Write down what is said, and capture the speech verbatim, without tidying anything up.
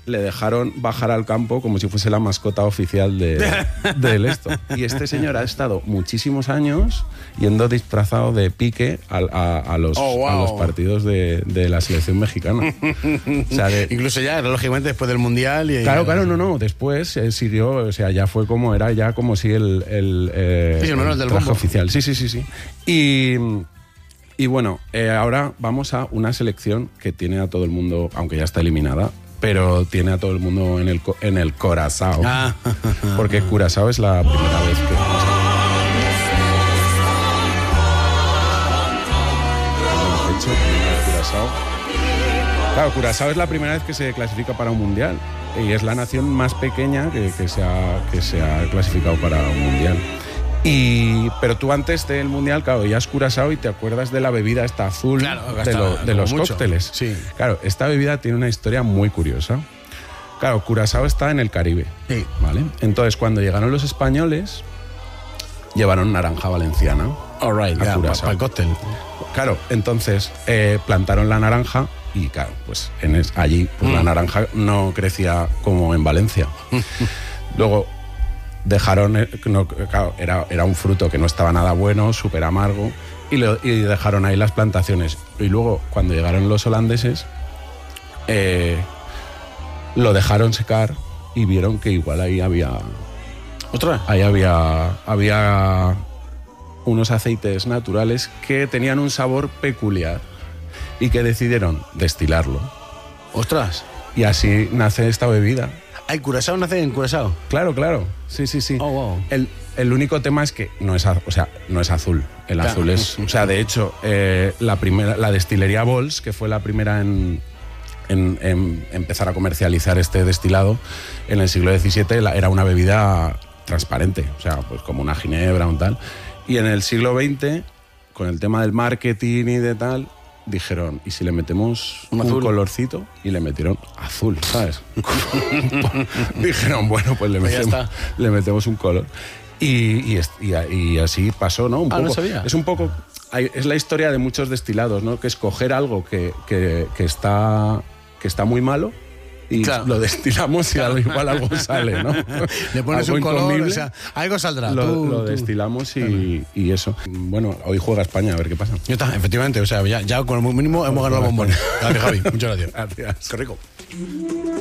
le dejaron bajar al campo como si fuese la mascota oficial de, del esto. Y este señor ha estado muchísimos años yendo disfrazado de Piqué a, a, a, los, oh, wow. a los partidos de, de la selección mexicana. O sea, de, incluso ya, lógicamente, después del Mundial. Y, claro, claro, no, no. Después eh, siguió, o sea, ya fue como era, ya como si el, el, eh, sí, el, el del traje bombo. oficial. Sí, sí, sí, sí. Y... Y bueno, eh, ahora vamos a una selección que tiene a todo el mundo, aunque ya está eliminada, pero tiene a todo el mundo en el, en el Curazao. Ah. Porque Curazao es la primera vez que... Curazao. Claro, Curazao es la primera vez que se clasifica para un mundial. Y es la nación más pequeña que, que, se, ha, que se ha clasificado para un mundial. Y, pero tú antes del mundial, claro, ya has Curazao y te acuerdas de la bebida esta azul, claro, de, lo, de los mucho. cócteles. Sí. Claro, esta bebida tiene una historia muy curiosa. Claro, Curazao está en el Caribe. Sí. ¿Vale? Entonces, cuando llegaron los españoles, llevaron naranja valenciana. All right, a yeah, Curazao. Para el cóctel. Claro, entonces eh, plantaron la naranja y, claro, pues en es, allí pues, mm. la naranja no crecía como en Valencia. Luego... Dejaron, no, claro, era, era un fruto que no estaba nada bueno, súper amargo, y, lo, y dejaron ahí las plantaciones. Y luego, cuando llegaron los holandeses, eh, lo dejaron secar y vieron que igual ahí había... ¿Otra? Ahí había, había unos aceites naturales que tenían un sabor peculiar y que decidieron destilarlo. ¡Ostras! Y así nace esta bebida. ¿El Curazao nace en Curazao? Claro, claro. Sí, sí, sí. Oh, wow. El, el único tema es que no es, o sea, no es azul. El claro. azul es... O sea, de hecho, eh, la, primera, la destilería Bols, que fue la primera en, en, en empezar a comercializar este destilado, en el siglo diecisiete la, era una bebida transparente. O sea, pues como una ginebra o tal. Y en el siglo veinte, con el tema del marketing y de tal... dijeron, ¿y si le metemos un, un colorcito? Y le metieron azul, ¿sabes? Dijeron, bueno, pues le metemos, pues le metemos un color. Y, y, y, y así pasó, ¿no? Un ah, poco, no sabía. Es un poco... Hay, es la historia de muchos destilados, ¿no? Que escoger algo que, que, que, está, que está muy malo y claro. lo destilamos y claro. igual algo sale, ¿no? Le pones un color, o sea, algo saldrá. Lo, tú, lo tú. destilamos y, y eso. Bueno, hoy juega España, a ver qué pasa. Ya está, efectivamente, o sea, ya, ya con el mínimo hemos ganado los bombones. Gracias, Javi. Muchas gracias. Gracias. Qué rico.